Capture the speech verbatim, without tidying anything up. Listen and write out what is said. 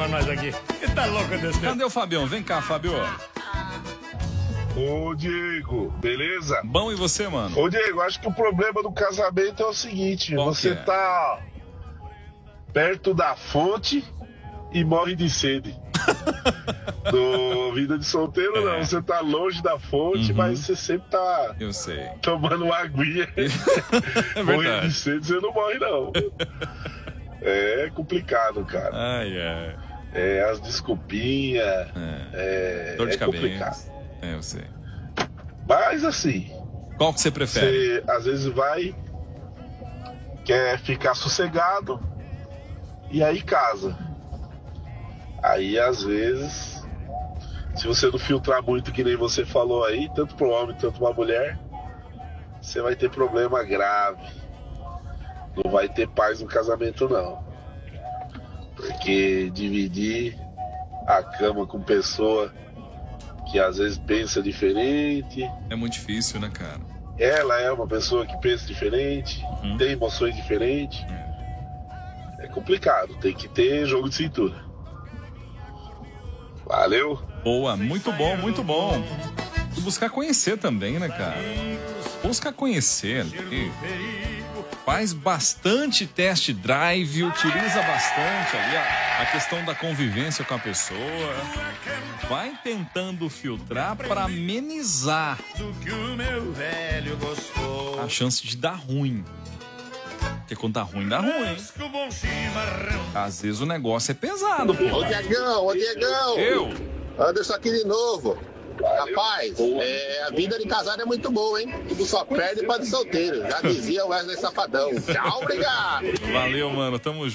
pra nós aqui. Você tá louco desse tempo? Cadê o Fabião? Vem cá, Fábio. Ô, Diego, beleza? Bom, e você, mano? Ô, Diego, acho que o problema do casamento é o seguinte: Qual você que é? tá perto da fonte e morre de sede. Do Vida de Solteiro, É. não. Você tá longe da fonte, Uhum. mas você sempre tá Eu sei. tomando uma aguinha. É Morrendo verdade. de sede, você não morre, não. É complicado, cara. Ai, ai. É, as desculpinhas. É. É, Dor de é cabeça. complicado. É, eu sei. Mas assim, Qual que você prefere? você às vezes vai, quer ficar sossegado e aí casa. Aí às vezes, se você não filtrar muito, que nem você falou aí, tanto para um homem quanto para uma mulher, você vai ter problema grave. Não vai ter paz no casamento, não. Porque dividir a cama com pessoa que às vezes pensa diferente, É muito difícil, né, cara? ela é uma pessoa que pensa diferente, Uhum. tem emoções diferentes. É complicado, tem que ter jogo de cintura. Valeu? Boa, muito bom, muito bom. E buscar conhecer também, né, cara? Busca conhecer ali. Faz bastante test drive, utiliza bastante ali a, a questão da convivência com a pessoa. Vai tentando filtrar para amenizar a chance de dar ruim. Porque quando dá ruim, dá ruim. Às vezes o negócio é pesado, pô. Ô Diegão, ô Diegão. Eu? Anderson aqui de novo. Rapaz, é, a vida de casado é muito boa, hein? Tudo só perde para de solteiro. Já dizia o Wesley Safadão. Tchau, obrigado. Valeu, mano. Tamo junto.